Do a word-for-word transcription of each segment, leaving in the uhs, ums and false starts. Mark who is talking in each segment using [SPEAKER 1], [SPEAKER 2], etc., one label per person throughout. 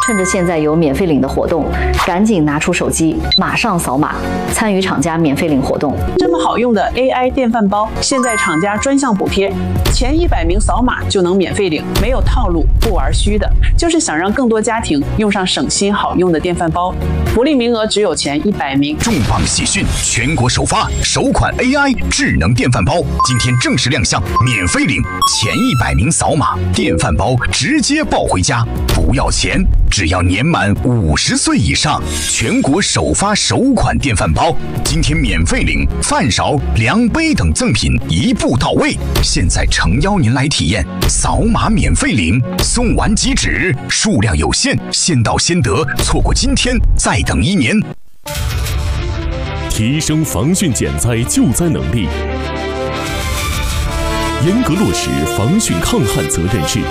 [SPEAKER 1] 趁着现在有免费领的活动，赶紧拿出手机，马上扫码参与厂家免费领活动。
[SPEAKER 2] 这么好用的 A I 电饭煲，现在厂家专项补贴，前一百名扫码就能免费领，没有套路，不玩虚的，就是想让更多家庭用上省心好用的电饭煲。福利名额只有前一百名。
[SPEAKER 3] 重磅喜讯！全国首发首款 A I 智能电饭煲，今天正式亮相，免费领，前一百名扫码，电饭煲直接抱回家，不要钱，只要年满五十岁以上。全国首发首款电饭煲，今天免费领饭勺、量杯等赠品一步到位。现在诚邀您来体验，扫码免费领，送完即止，数量有限，先到先得，错过今天再等一年。
[SPEAKER 4] 提升防汛减灾救灾能力，严格落实防汛抗旱责任制，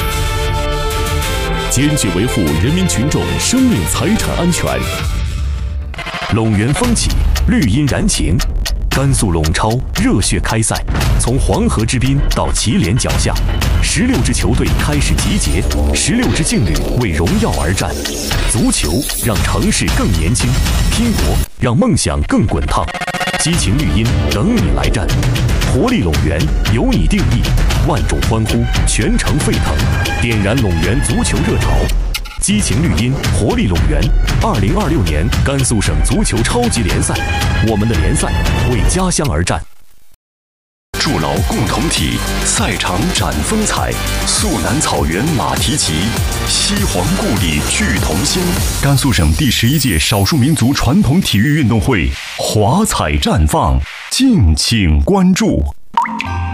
[SPEAKER 4] 坚决维护人民群众生命财产安全。陇源风起，绿荫燃情，甘肃陇超热血开赛，从黄河之滨到祁连脚下，十六支球队开始集结，十六支劲旅为荣耀而战。足球让城市更年轻，拼搏让梦想更滚烫。激情绿茵等你来战，活力陇源由你定义，万众欢呼，全城沸腾，点燃陇源足球热潮。激情绿茵，活力陇源。二零二六年甘肃省足球超级联赛，我们的联赛为家乡而战。
[SPEAKER 5] 筑牢共同体，赛场展风采。肃南草原马蹄骑，西黄故里聚同心。甘肃省第十一届少数民族传统体育运动会华彩绽放，敬请关注。